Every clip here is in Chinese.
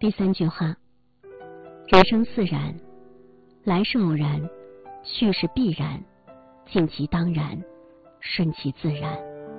第3句话，人生自然，来是偶然，去是必然，尽其当然，顺其自然。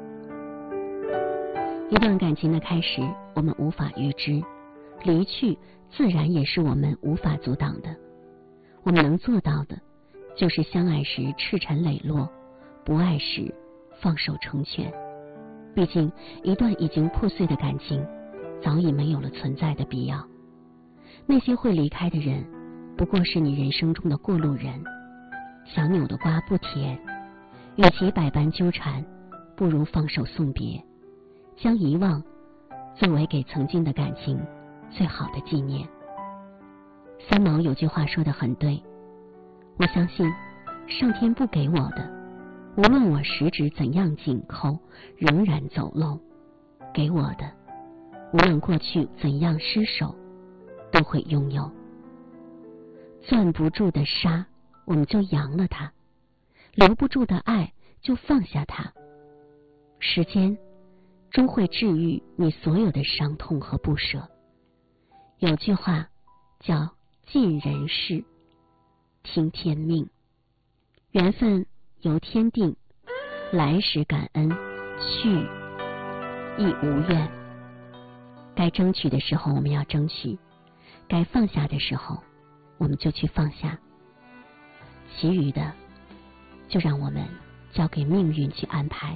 一段感情的开始，我们无法预知，离去自然也是我们无法阻挡的。我们能做到的，就是相爱时赤诚磊落，不爱时放手成全。毕竟一段已经破碎的感情，早已没有了存在的必要。那些会离开的人，不过是你人生中的过路人。强扭的瓜不甜，与其百般纠缠，不如放手送别，将遗忘作为给曾经的感情最好的纪念。三毛有句话说得很对，我相信上天不给我的，无论我十指怎样紧扣，仍然走漏；给我的，无论过去怎样失手，都会拥有。攥不住的沙，我们就扬了它；留不住的爱，就放下它。时间终会治愈你所有的伤痛和不舍。有句话叫尽人事，听天命。缘分由天定，来时感恩，去亦无怨。该争取的时候我们要争取，该放下的时候我们就去放下，其余的就让我们交给命运去安排。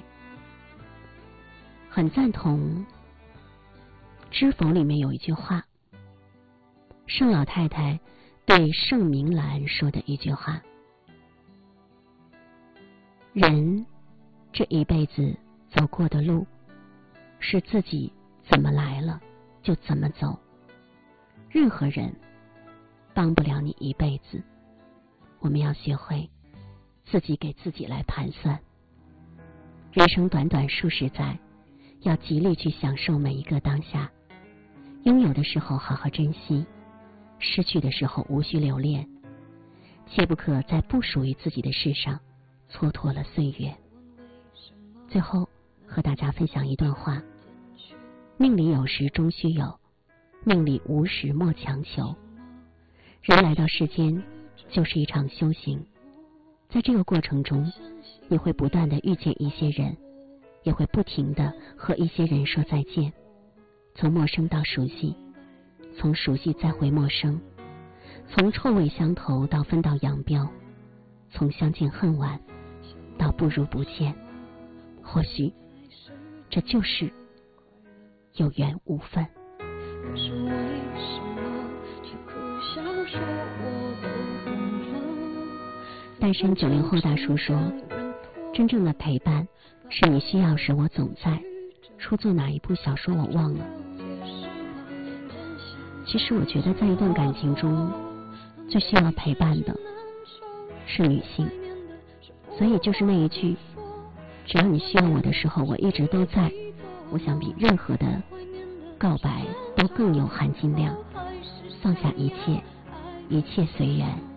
很赞同知否里面有一句话，盛老太太对盛明兰说的一句话，人这一辈子走过的路，是自己怎么来了就怎么走，任何人帮不了你一辈子。我们要学会自己给自己来盘算。人生短短数十载，要极力去享受每一个当下。拥有的时候好好珍惜，失去的时候无需留恋，切不可在不属于自己的事上蹉跎了岁月。最后和大家分享一段话，命里有时终须有，命里无时莫强求。人来到世间就是一场修行，在这个过程中，你会不断地遇见一些人，也会不停地和一些人说再见。从陌生到熟悉，从熟悉再回陌生，从臭味相投到分道扬镳，从相见恨晚到不如不见。或许这就是有缘无分。 可是为什么却苦笑说我不懂了。 单身90后大叔说，真正的陪伴是你需要时我总在。出自哪一部小说我忘了。其实我觉得在一段感情中最需要陪伴的是女性，所以就是那一句，只要你需要我的时候我一直都在，我想比任何的告白都更有含金量。放下一切，一切随缘。